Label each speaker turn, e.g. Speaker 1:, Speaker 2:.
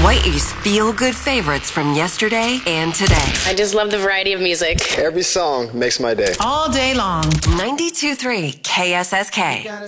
Speaker 1: Hawaii's feel-good favorites from yesterday and today.
Speaker 2: I just love the variety of music.
Speaker 3: Every song makes my day.
Speaker 4: All day long.
Speaker 1: 92.3 KSSK.